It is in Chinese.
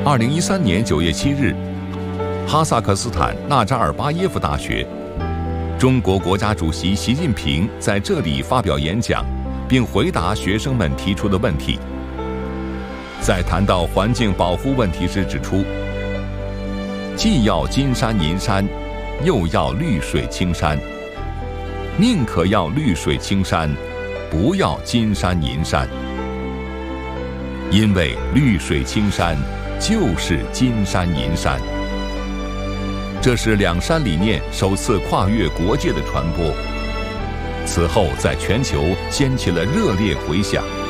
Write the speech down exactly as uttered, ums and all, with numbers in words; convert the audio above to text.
二零一三年九月七日，哈萨克斯坦纳扎尔巴耶夫大学，中国国家主席习近平在这里发表演讲，并回答学生们提出的问题。在谈到环境保护问题时指出，既要金山银山，又要绿水青山，宁可要绿水青山，不要金山银山。因为绿水青山就是金山银山。这是两山理念首次跨越国界的传播，此后在全球掀起了热烈回响。